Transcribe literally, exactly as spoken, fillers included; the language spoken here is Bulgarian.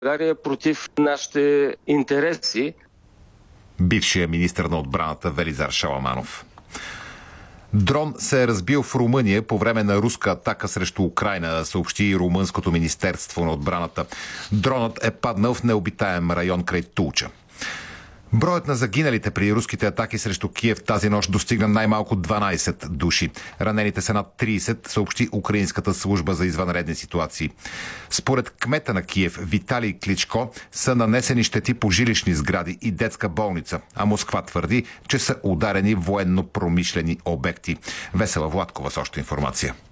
България против нашите интереси. Бившия министър на отбраната Велизар Шаламанов. Дрон се е разбил в Румъния по време на руска атака срещу Украйна, съобщи Румънското министерство на отбраната. Дронът е паднал в необитаем район край Тулча. Броят на загиналите при руските атаки срещу Киев тази нощ достигна най-малко дванайсет души. Ранените са над трийсет, съобщи Украинската служба за извънредни ситуации. Според кмета на Киев Виталий Кличко са нанесени щети по жилищни сгради и детска болница, а Москва твърди, че са ударени военно-промишлени обекти. Весела Владкова с още информация.